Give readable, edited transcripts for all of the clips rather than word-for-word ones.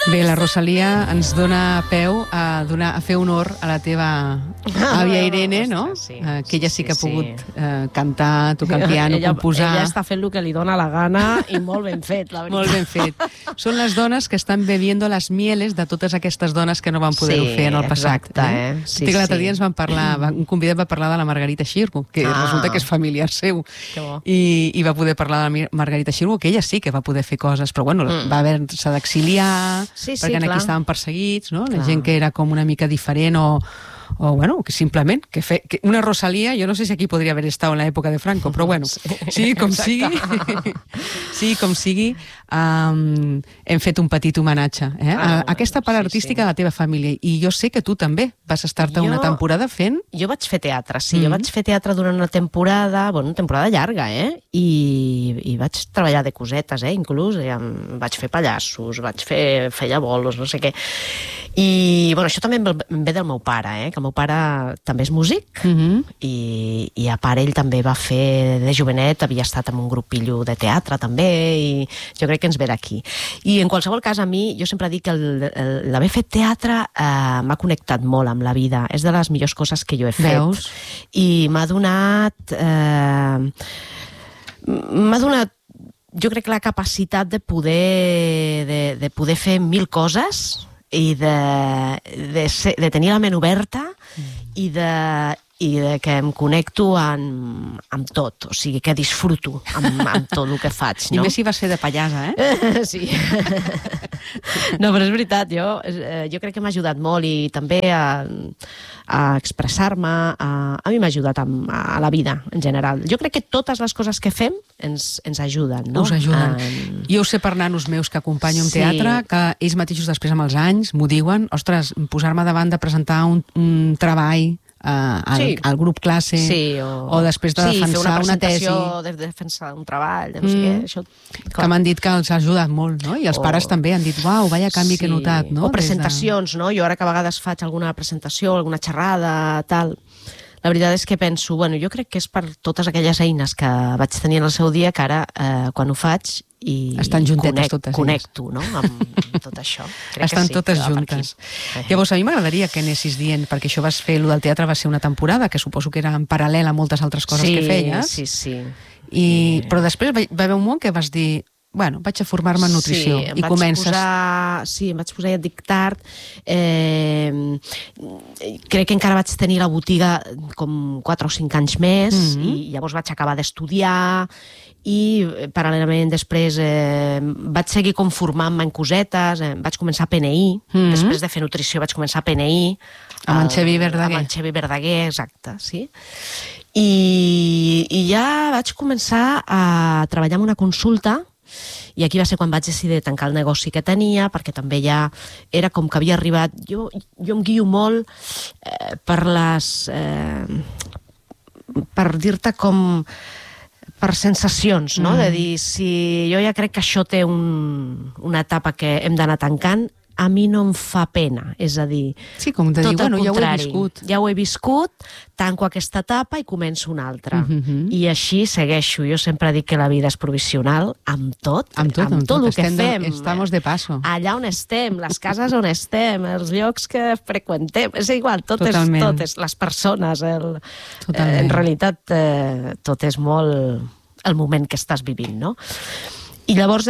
Bé, la Rosalia ens dona peu a fer honor a la teva àvia Irene, no? Que ella sí que ha pogut cantar, tocar el piano, composar... Ella està fent el que li dona la gana i molt ben fet, la veritat. Molt ben fet. Són les dones que estan bebiendo les mieles de totes aquestes dones que no van poder-ho fer en el passat. Sí, l'altre dia ens van parlar, un convidat va parlar de la Margarita Xirgu, que resulta que és familiar seu, i va poder parlar de la Margarita Xirgu, que ella sí que va poder fer coses, però bueno, va haver-se d'exiliar, perquè aquí estaven perseguits, no? La gent que era com una mica diferent o bueno, que simplement que una Rosalia, jo no sé si aquí podria haver estat en l'època de Franco, però bueno, sigui com sigui, hem fet un petit homenatge a aquesta part artística de la teva família, i jo sé que tu també vas estar-te una temporada fent... Jo vaig fer teatre, sí, jo vaig fer teatre durant una temporada, bueno, una temporada llarga, i vaig treballar de cosetes, inclús, vaig fer pallassos, feia bolos, no sé què, i bueno, això també em ve del meu pare, que el meu pare també és músic, i a part ell també va fer de jovenet, havia estat en un grupillo de teatre també, i jo crec que ens ve d'aquí. I en qualsevol cas, a mi, jo sempre dic que l'haver fet teatre m'ha connectat molt amb la vida, és de les millors coses que jo he fet. I m'ha donat jo crec, la capacitat de poder fer mil coses i de tenir la ment oberta i de que em connecto amb tot, o sigui, que disfruto amb tot el que faig. I més si vas fer de pallassa, Sí. No, però és veritat, jo crec que m'ha ajudat molt, i també a expressar-me, a mi m'ha ajudat a la vida, en general. Jo crec que totes les coses que fem ens ajuden, no? Us ajuden. Jo ho sé per nanos meus que acompanyo en teatre, que ells mateixos després amb els anys m'ho diuen, ostres, posar-me davant de presentar un treball al grup classe, o després de defensar una tesi, de defensar un treball, no sé què, això... Que m'han dit que els ha ajudat molt, no? I els pares també han dit, uau, vaya canvi que he notat, no? O presentacions, no? Jo ara que a vegades faig alguna presentació, alguna xerrada, tal... La veritat és que penso, bueno, jo crec que és per totes aquelles eines que vaig tenir en el seu dia, que ara, quan ho faig, i estan juntetes totes connecto, no?, amb tot això. Estan totes juntes. Llavors, a mi m'agradaria que anessis dient, perquè això vas fer, el del teatre va ser una temporada, que suposo que era en paral·lel a moltes altres coses que feies. Sí. Però després va haver un moment que vas dir, bueno, vaig a formar-me en nutrició, i comences... Sí, em vaig posar a dictar. Crec que encara vaig tenir la botiga com 4 o 5 anys més, i llavors vaig acabar d'estudiar, i paral·lelament després vaig seguir formant-me en cosetes, vaig començar a PNI, després de fer nutrició vaig començar a PNI, amb en Xevi Verdaguer. Amb en Xevi Verdaguer, exacte, sí. I ja vaig començar a treballar en una consulta, i aquí va ser quan vaig decidir tancar el negoci que tenia, perquè també ja era com que havia arribat... Jo em guio molt per dir-te com... per sensacions, no? De dir, si jo ja crec que això té una etapa que hem d'anar tancant, a mi no em fa pena, és a dir... Sí, com de dir, bueno, ja ho he viscut. Ja ho he viscut, tanco aquesta etapa i començo una altra. I així segueixo. Jo sempre dic que la vida és provisional, amb tot el que fem. Estamos de paso. Allà on estem, les cases on estem, els llocs que freqüentem, és igual, tot és les persones. En realitat, tot és molt el moment que estàs vivint, no? I llavors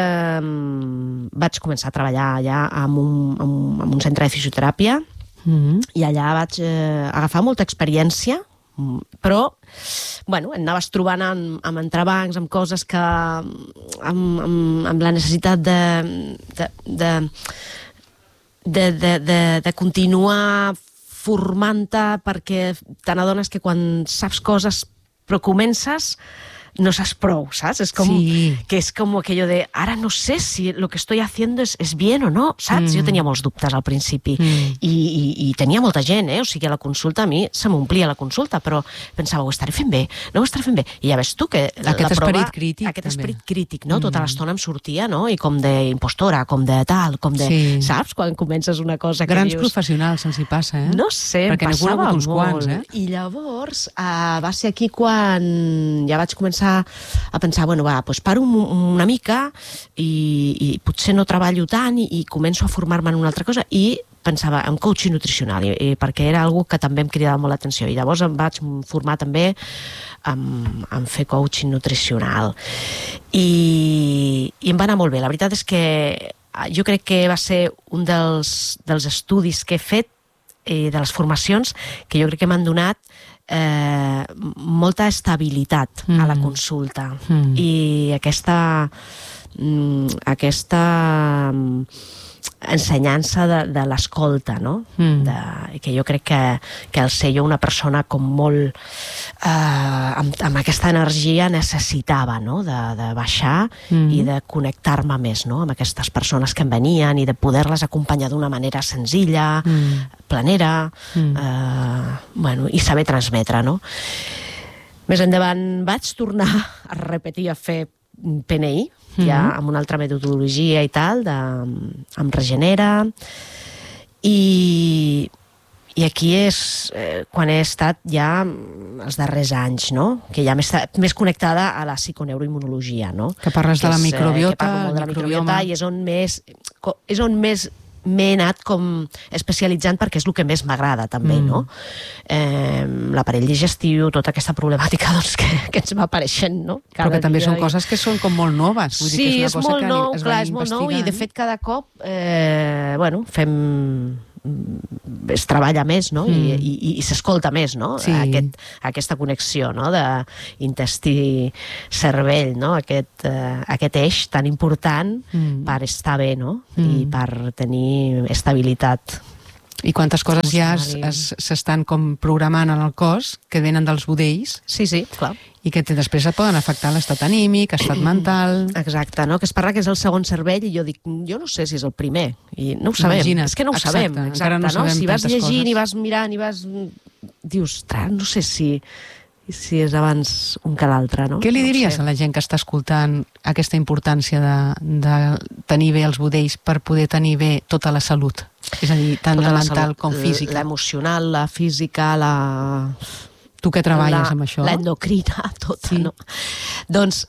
vaig començar a treballar allà en un centre de fisioteràpia, i allà vaig agafar molta experiència, però bueno, anaves trobant amb entrebancs, amb coses que amb la necessitat de continuar formant-te, perquè te n'adones que quan saps coses però comences no saps prou, saps? És com que és com aquello de, ara no sé si lo que estoy haciendo es bien o no, saps? Jo tenia molts dubtes al principi, i tenia molta gent, o sigui, a la consulta a mi se m'omplia la consulta, però pensava, ho estaré fent bé, no ho estaré fent bé, i ja ves tu que aquest esperit crític, aquest esperit crític, no? Tota l'estona em sortia, no? I com d'impostora, com de tal, com de... Saps? Quan comences una cosa que grans dius... professionals se'ls hi passa, No sé, em passava molt. I llavors va ser aquí quan ja vaig començar començar a pensar, bueno, va, doncs paro una mica i potser no treballo tant i començo a formar-me en una altra cosa, i pensava en coaching nutricional, perquè era algo que també em cridava molt l'atenció, i llavors em vaig formar també en fer coaching nutricional, i em va anar molt bé. La veritat és que jo crec que va ser un dels estudis que he fet, de les formacions, que jo crec que m'han donat molta estabilitat a la consulta, i aquesta ensenyança de l'escolta, no? Que jo crec que el ser jo una persona com molt amb aquesta energia necessitava, no? De baixar i de connectar-me més, no? Amb aquestes persones que em venien, i de poder-les acompanyar d'una manera senzilla, planera, i saber transmetre, no? Més endavant vaig tornar a repetir, a fer PNI, ja amb una altra metodologia i tal, amb Regenera, i aquí és quan he estat ja els darrers anys, no? Que ja més connectada a la psiconeuroimmunologia, no? Que parles de la microbiota. Que parlo molt de la microbiota, i és on més m'he anat com especialitzant, perquè és el que més m'agrada també, no? L'aparell digestiu, tota aquesta problemàtica que ens va apareixent, no? Però que també són coses que són com molt noves. Sí, és molt nou, clar, és molt nou, i de fet cada cop es treballa més, no? I s'escolta més, no? Aquesta connexió, no? D'intestí-cervell, no? Aquest eix tan important per estar bé, no? I per tenir estabilitat. I quantes coses ja s'estan com programant en el cos, que venen dels budells. Sí, clar. I que després et poden afectar l'estat anímic, estat mental... Exacte, no? Que es parla que és el segon cervell, i jo dic, jo no sé si és el primer, i no ho sabem. Imagina't. És que no ho sabem, exacte, no? Si vas llegint i vas mirant i vas... Dius, no sé si és abans un que l'altre, no? Què li diries a la gent que està escoltant aquesta importància de tenir bé els budells per poder tenir bé tota la salut? És a dir, tant la mental com física. L'emocional, la física, Tu que treballes amb això? L'endocrina, tota, no? Doncs,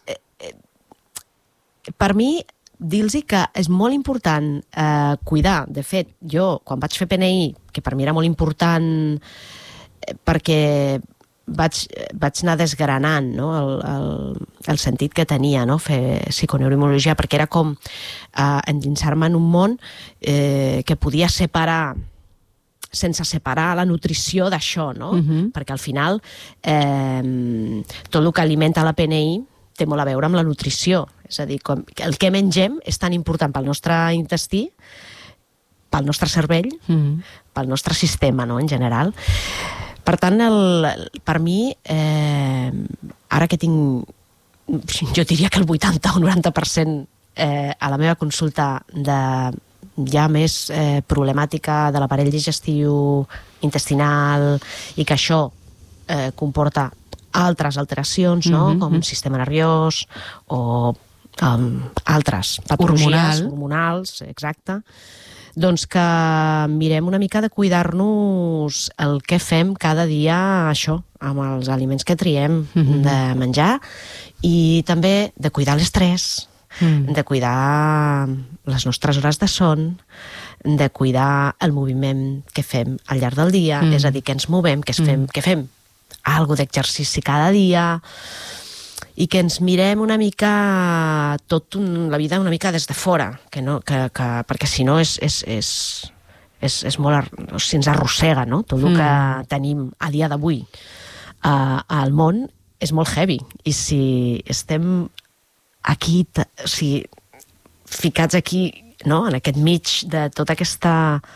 per mi, dir-los que és molt important cuidar. De fet, jo, quan vaig fer PNI, que per mi era molt important perquè vaig anar desgranant, no? el sentit que tenia, no? Fer psiconeuroimmunologia, perquè era com endinsar-me en un món que podia separar, sense separar la nutrició d'això, no? Perquè al final tot el que alimenta la PNI té molt a veure amb la nutrició. És a dir, el que mengem és tan important pel nostre intestí, pel nostre cervell, pel nostre sistema, no? En general. Per tant, per mi, ara que tinc, jo diria que el 80 o 90% a la meva consulta ja més problemàtica de l'aparell digestiu, intestinal, i que això comporta altres alteracions, no? Com sistema nerviós o altres patologies hormonals, exacte. Doncs que mirem una mica de cuidar-nos el que fem cada dia, això, amb els aliments que triem de menjar, i també de cuidar l'estrès, de cuidar les nostres hores de son, de cuidar el moviment que fem al llarg del dia, és a dir, que ens movem, que fem alguna d'exercici cada dia, i que ens mirem una mica la vida una mica des de fora, perquè si no és molt, o sigui, ens arrossega, no? Tot el que tenim a dia d'avui al món és molt heavy, i si estem aquí, o sigui, ficats aquí, no? En aquest mig de tota aquesta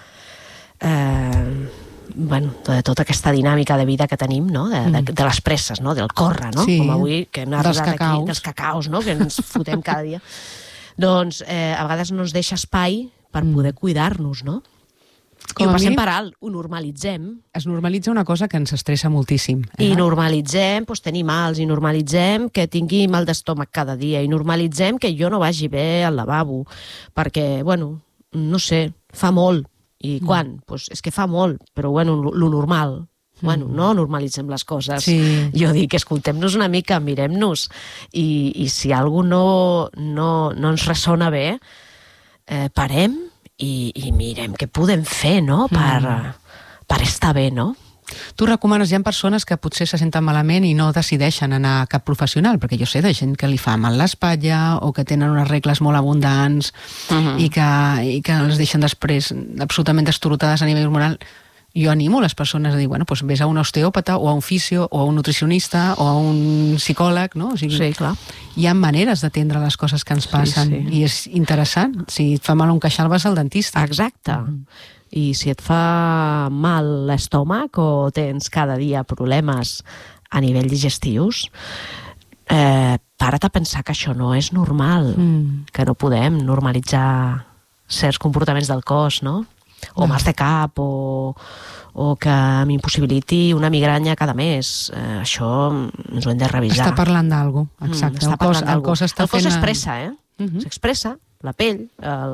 de tota aquesta dinàmica de vida que tenim, no? De les presses, no? Del córrer, no? Sí, com avui, que hem arribat aquí, dels cacaus, no? Que ens fotem cada dia. Doncs a vegades no ens deixa espai per poder cuidar-nos, no? I ho passem per alt, ho normalitzem. Es normalitza una cosa que ens estressa moltíssim. I normalitzem tenir mals, i normalitzem que tingui mal d'estómac cada dia, i normalitzem que jo no vagi bé al lavabo, perquè, bueno, no sé, fa molt. I quan? Doncs és que fa molt, però bueno, lo normal. Bueno, no normalitzem les coses. Jo dic, escoltem-nos una mica, mirem-nos, i si alguna cosa no ens ressona bé, parem i mirem què podem fer, no?, per estar bé, no? Tu recomanes, hi ha persones que potser se senten malament i no decideixen anar a cap professional, perquè jo sé de gent que li fa mal l'espatlla o que tenen unes regles molt abundants i que les deixen després absolutament destrotades a nivell hormonal. Jo animo les persones a dir, bueno, doncs vés a un osteòpata o a un fisio o a un nutricionista o a un psicòleg, no? O sigui, sí, clar. Hi ha maneres d'atendre les coses que ens passen i és interessant. Si et fa mal un queixal vas al dentista. Exacte. I si et fa mal l'estómac o tens cada dia problemes a nivell digestius, para't a pensar que això no és normal, que no podem normalitzar certs comportaments del cos, no? O mals de cap, o que m'impossibiliti una migranya cada mes. Això ens ho hem de revisar. Està parlant d'algú, exacte. El cos expressa, s'expressa, la pell,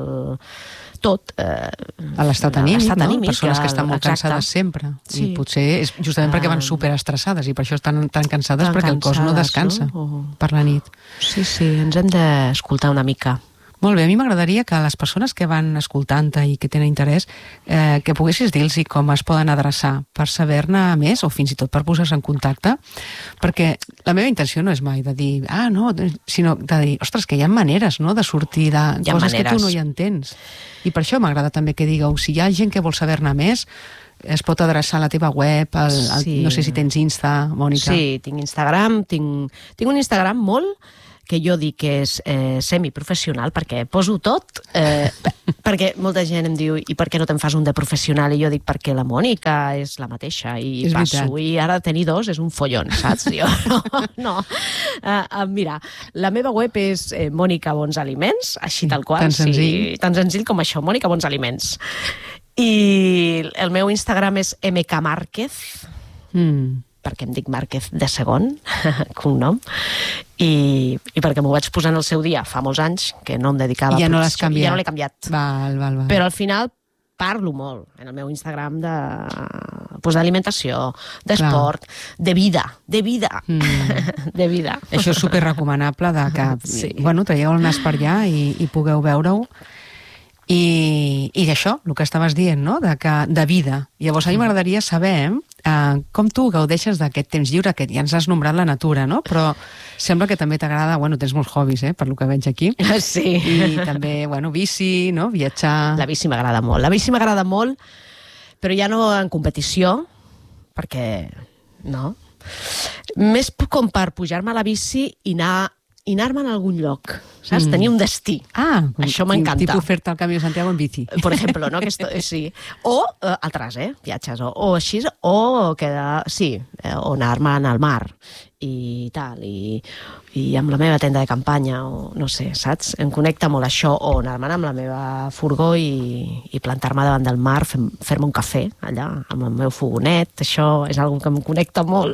tot. L'estat anímic, persones que estan molt cansades sempre. I potser és justament perquè van superestressades i per això estan tan cansades, perquè el cos no descansa per la nit. Sí, ens hem d'escoltar una mica. Molt bé, a mi m'agradaria que les persones que van escoltant-te i que tenen interès, que poguessis dir-los com es poden adreçar per saber-ne més o fins i tot per posar-se en contacte, perquè la meva intenció no és mai de dir, no, sinó de dir, ostres, que hi ha maneres, no?, de sortir de coses que tu no hi entens. I per això m'agrada també que digueu, si hi ha gent que vol saber-ne més, es pot adreçar a la teva web, no sé si tens Insta, Mònica. Sí, tinc Instagram, tinc un Instagram molt que jo dic que és semiprofessional, perquè poso tot, perquè molta gent em diu, i per què no te'n fas un de professional? I jo dic, perquè la Mònica és la mateixa, i passo, i ara tenir dos és un follon, saps? Jo, no. Mira, la meva web és Mònica Bons Aliments, així tal qual. Tan senzill com això, Mònica Bons Aliments. I el meu Instagram és mkmárquez, perquè em dic Márquez de segon, cognom, i perquè m'ho vaig posar en el seu dia fa molts anys, que no em dedicava a... Ja no l'has canviat. Ja no l'he canviat. Val. Però al final parlo molt en el meu Instagram d'alimentació, d'esport, de vida. De vida. Això és superrecomanable que traieu el nas per allà i pugueu veure-ho. I això, el que estaves dient, no?, de vida. Llavors, a mi m'agradaria saber com tu gaudeixes d'aquest temps lliure, que ja ens has nombrat la natura, no?, però sembla que també t'agrada, tens molts hobbies, per lo que veig aquí. Sí. I també, bici, no?, viatjar... La bici m'agrada molt, però ja no en competició, perquè, no, més com per pujar-me a la bici i anar-me a algun lloc, saps? Tenir un destí. Això m'encanta. Tipus fer-te el Camí de Santiago en bici. Per exemple, no? Sí. O altres, viatges, o així, o anar-me al mar i tal, i amb la meva tenda de campanya, o no sé, saps? Em connecta molt això, o anar-me'n amb la meva furgó i plantar-me davant del mar, fer-me un cafè allà, amb el meu fogonet, això és una cosa que em connecta molt.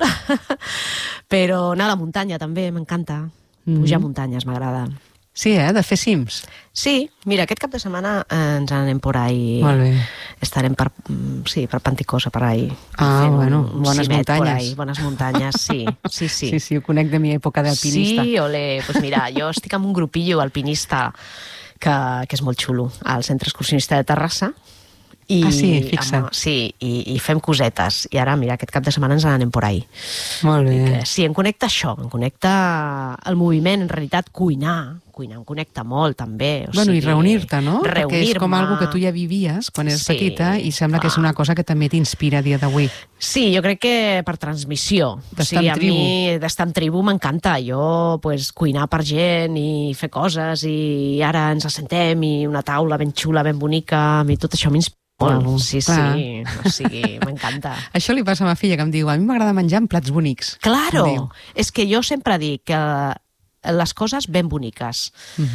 Però anar a la muntanya també m'encanta. Pujar muntanyes m'agrada. Sí, de fer cims. Sí, mira, aquest cap de setmana ens anem por ahí. Molt bé. Estarem per Panticosa, per ahí. Bones muntanyes. Bones muntanyes, sí. Sí, ho conec de mi època d'alpinista. Sí, olé. Doncs mira, jo estic amb un grupillo alpinista que és molt xulo, al Centre Excursionista de Terrassa. Fixa't. I fem cosetes. I ara, mira, aquest cap de setmana ens n'anem por ahí. Molt bé. Sí, em connecta això, em connecta el moviment, en realitat cuinar em connecta molt, també. I reunir-te, no? Perquè és com algo que tu ja vivies quan eres petita i sembla que és una cosa que també t'inspira a dia d'avui. Sí, jo crec que per transmissió. D'estar en tribu. A mi d'estar en tribu m'encanta. Jo, cuinar per gent i fer coses, i ara ens assentem i una taula ben xula, ben bonica, i tot això m'inspira. Sí, o sigui, m'encanta. Això li passa a ma filla, que em diu, a mi m'agrada menjar en plats bonics. Claro, és que jo sempre dic que les coses ben boniques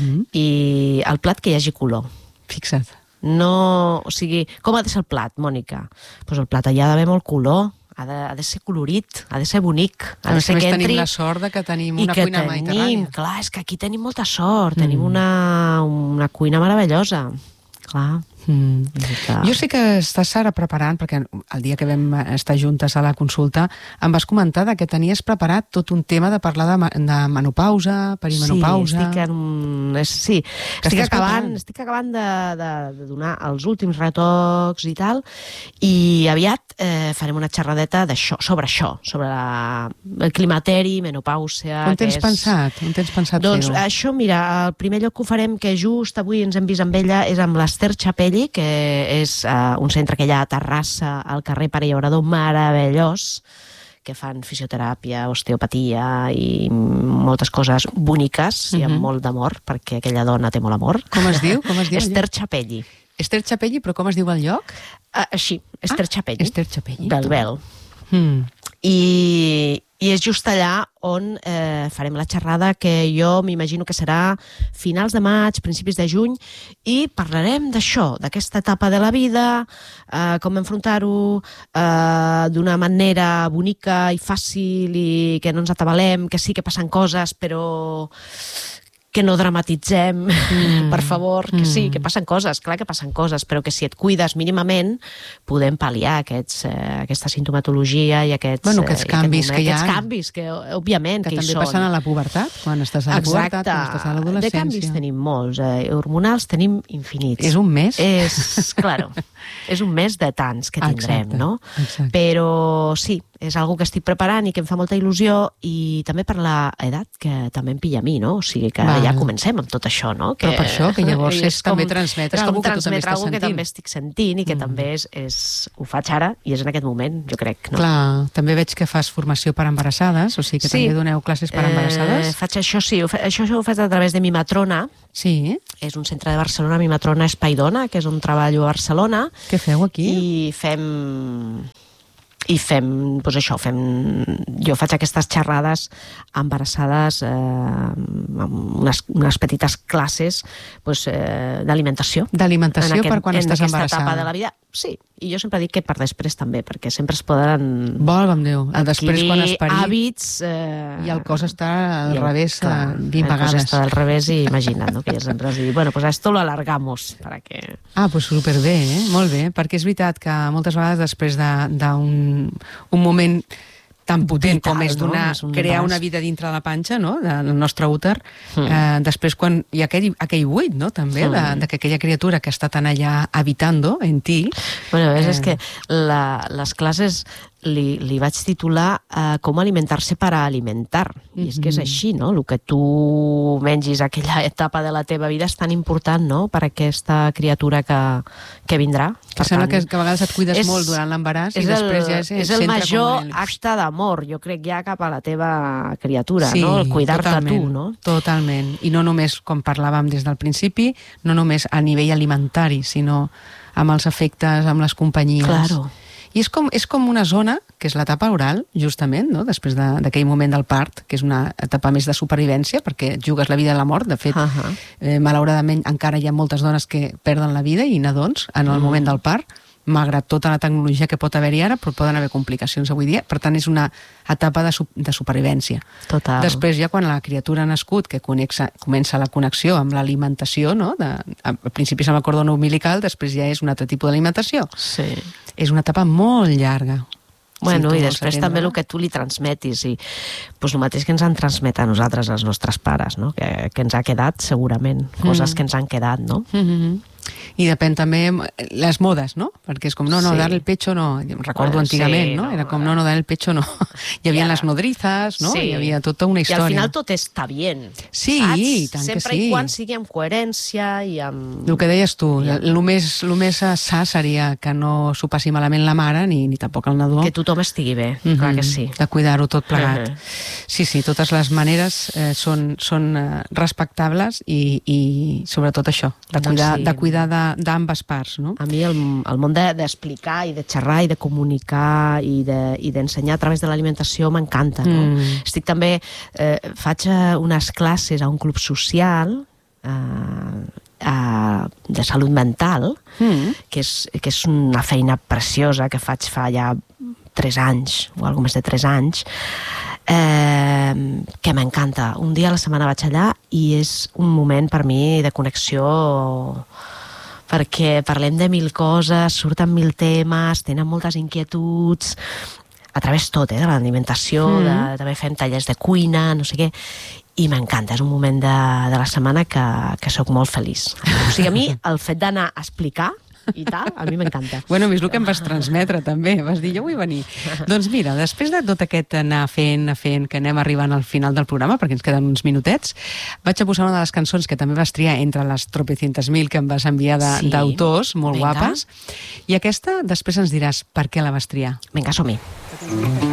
i el plat que hi hagi color. Fixa't. No, o sigui, com ha de ser el plat, Mònica? Doncs el plat allà ha d'haver molt color, ha de ser colorit, ha de ser bonic, ha de ser que entri... Tenim la sort que tenim una cuina mediterrània. Clar, és que aquí tenim molta sort, tenim una cuina meravellosa. Clar. Jo sé que estàs, Sara, preparant, perquè el dia que vam estar juntes a la consulta em vas comentar que tenies preparat tot un tema de parlar de menopausa, perimenopausa... Estic acabant de donar els últims retocs i tal, i aviat farem una xerradeta sobre això, sobre el climateri, menopàusia... On tens pensat fer-ho? Doncs això, mira, el primer lloc que ho farem, que just avui ens hem vist amb ella, és amb l'Ester Chapelli, que és un centre que hi ha a Terrassa, al carrer Pare Llaurador, meravellós, que fan fisioteràpia, osteopatia i moltes coses boniques i amb molt d'amor, perquè aquella dona té molt amor. Com es diu? Ester Chapelli. Ester Chapelli, però com es diu el lloc? Així, Ester Chapelli. Ester Chapelli. Bel. I és just allà on farem la xerrada, que jo m'imagino que serà finals de maig, principis de juny, i parlarem d'això, d'aquesta etapa de la vida, com enfrontar-ho d'una manera bonica i fàcil i que no ens atabalem, que sí que passen coses, però que no dramatitzem, per favor, que sí, que passen coses, clar que passen coses, però que si et cuides mínimament podem pal·liar aquesta sintomatologia i aquests canvis que hi ha. Aquests canvis que, òbviament, que hi són. Que també passen a la pubertat, quan estàs a la pubertat, quan estàs a l'adolescència. De canvis tenim molts, hormonals tenim infinits. És un mes? Claro, és un mes de tants que tindrem, no? Però sí, és algo que estic preparant i que em fa molta il·lusió, i també per l'edat que també em pilla a mi, no? O sigui que ja comencem amb tot això, no? Però per això, que llavors és també transmetre alguna cosa que tu també estàs sentint. Que també estic sentint i que també ho faig ara i és en aquest moment, jo crec, no? Clar, també veig que fas formació per embarassades, o sigui que també doneu classes per embarassades. Faig això, sí, això ho faig a través de Mi Matrona. Sí. És un centre de Barcelona, Mi Matrona Espaidona, que és on treballo a Barcelona. Què feu aquí? I fem, doncs això, jo faig aquestes xerrades embarassades, unes petites classes d'alimentació. D'alimentació per quan estàs embarassada. En aquesta etapa de la vida, sí. I jo sempre dic que per després també, perquè sempre es poden després quan es parir hàbits... I el cos està al revés 20 vegades. El cos està al revés i imagina't, no? Que ja sempre es diu, bueno, pues esto lo alargamos. Pues superbé, molt bé, perquè és veritat que moltes vegades després d'un moment tan potent com és crear una vida dintre de la panxa, no?, del nostre úter, després quan hi ha aquell buit, no?, també, que aquella criatura que està tan allà habitando en ti... Bueno, és que les classes li vaig titular Com alimentar-se per a alimentar, i és que és així, no?, el que tu mengis aquella etapa de la teva vida és tan important, no?, per a aquesta criatura que vindrà. Que sembla que a vegades et cuides molt durant l'embaràs i després ja és el major acte d'amor, jo crec, ja cap a la teva criatura, no?, el cuidar-te a tu, no? Totalment, i no només, com parlàvem des del principi, no només a nivell alimentari, sinó amb els afectes, amb les companyies. Claro. I és com una zona, que és l'etapa oral, justament, no?, després d'aquell moment del part, que és una etapa més de supervivència, perquè jugues la vida i la mort. De fet, malauradament, encara hi ha moltes dones que perden la vida i nadons en el moment del part, malgrat tota la tecnologia que pot haver-hi ara, però poden haver complicacions avui dia. Per tant, és una etapa de supervivència. Total. Després, ja quan la criatura ha nascut, que comença la connexió amb l'alimentació, no?, al principi és amb el cordó umbilical, després ja és un altre tipus d'alimentació. Sí. És una etapa molt llarga. Bueno, i després també el que tu li transmetis, i el mateix que ens han transmet a nosaltres els nostres pares, no?, que ens ha quedat segurament, coses que ens han quedat, no? I depèn també les modes, no? Perquè és com, no, dar el pecho no. Recordo antigament, no? Era com, no, dar el pecho no. Hi havia les nodrizas, no? Hi havia tota una història. I al final tot està bien. Sí, tant que sí. Sempre i quan sigui amb coherència i amb... El que deies tu, el més sa seria que no s'ho passi malament la mare ni tampoc el nadó. Que tothom estigui bé, clar que sí. De cuidar-ho tot plegat. Sí, totes les maneres són respectables i sobretot això, de cuidar d'ambes parts, no? A mi el món d'explicar i de xerrar i de comunicar i d'ensenyar a través de l'alimentació m'encanta, no? Estic també... faig unes classes a un club social de salut mental, que és una feina preciosa que faig fa ja 3 anys, o alguna més de 3 anys, que m'encanta. Un dia a la setmana vaig allà i és un moment per mi de connexió perquè parlem de mil coses, surten mil temes, tenen moltes inquietuds, a través tot, de l'alimentació, també fem tallers de cuina, no sé què, i m'encanta, és un moment de la setmana que sóc molt feliç. O sigui, a mi el fet d'anar a explicar i tal, a mi m'encanta. Bueno, és el que em vas transmetre també, vas dir, jo vull venir. Doncs mira, després de tot aquest anar fent, que anem arribant al final del programa, perquè ens queden uns minutets, vaig a posar una de les cançons que també vas triar entre les tropecientes mil que em vas enviar d'autors, molt guapes, i aquesta després ens diràs per què la vas triar. Vinga, som-hi.